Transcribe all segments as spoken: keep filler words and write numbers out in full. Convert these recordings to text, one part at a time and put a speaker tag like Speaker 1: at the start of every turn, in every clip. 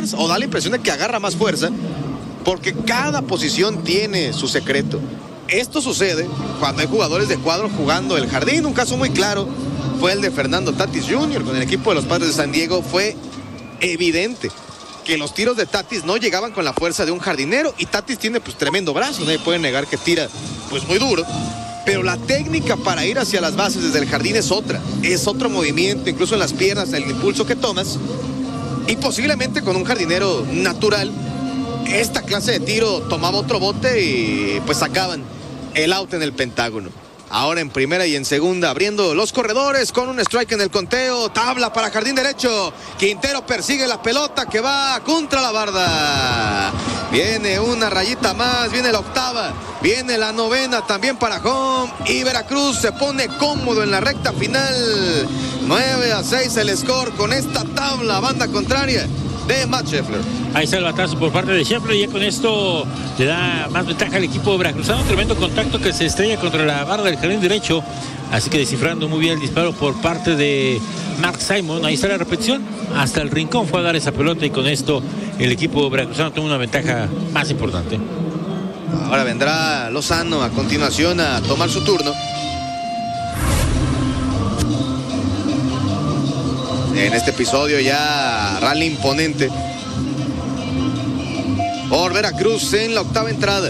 Speaker 1: fuerza, o da la impresión de que agarra más fuerza, porque cada posición tiene su secreto. Esto sucede cuando hay jugadores de cuadro jugando el jardín. Un caso muy claro fue el de Fernando Tatis junior con el equipo de los Padres de San Diego. Fue evidente que los tiros de Tatis no llegaban con la fuerza de un jardinero, y Tatis tiene pues tremendo brazo, nadie puede negar que tira pues muy duro, pero la técnica para ir hacia las bases desde el jardín es otra, es otro movimiento, incluso en las piernas, el impulso que tomas, y posiblemente con un jardinero natural esta clase de tiro tomaba otro bote y pues sacaban el out en el Pentágono. Ahora en primera y en segunda, abriendo los corredores con un strike en el conteo. Tabla para jardín derecho. Quintero persigue la pelota que va contra la barda. Viene una rayita más, viene la octava, viene la novena también para home. Y Veracruz se pone cómodo en la recta final. nueve a seis el score con esta tabla, banda contraria de Matt Scheffler.
Speaker 2: Ahí está el batazo por parte de Scheffler, y ya con esto le da más ventaja al equipo veracruzano. Tremendo contacto que se estrella contra la barra del jardín derecho, así que descifrando muy bien el disparo por parte de Mark Simon. Ahí está la repetición, hasta el rincón fue a dar esa pelota, y con esto el equipo veracruzano toma una ventaja más importante.
Speaker 1: Ahora vendrá Lozano a continuación a tomar su turno. En este episodio ya rally imponente por Veracruz en la octava entrada.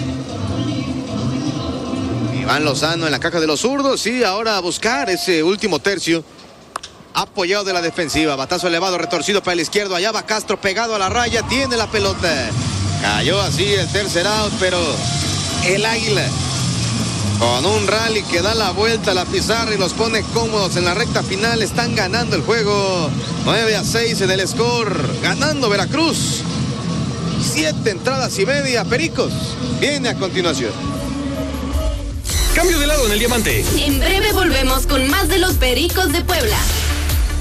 Speaker 1: Iván Lozano en la caja de los zurdos, y ahora a buscar ese último tercio apoyado de la defensiva. Batazo elevado, retorcido para el izquierdo. Allá va Castro pegado a la raya, tiene la pelota. Cayó así el tercer out, pero el Águila con un rally que da la vuelta a la pizarra y los pone cómodos en la recta final. Están ganando el juego nueve a seis en el score, ganando Veracruz. Siete entradas y media. Pericos viene a continuación.
Speaker 3: Cambio de lado en el diamante.
Speaker 4: En breve volvemos con más de los Pericos de Puebla.